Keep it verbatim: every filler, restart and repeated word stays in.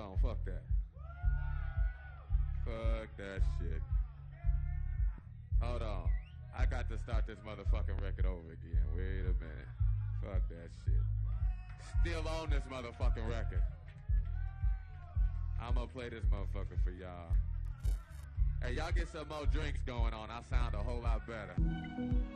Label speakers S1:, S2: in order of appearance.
S1: on. Fuck that. Fuck that shit. Hold on. I got to start this motherfucking record over again. Wait a minute. Fuck that shit. Still on this motherfucking record. I'm gonna play this motherfucker for y'all. Hey, y'all get some more drinks going on. I sound a whole lot better.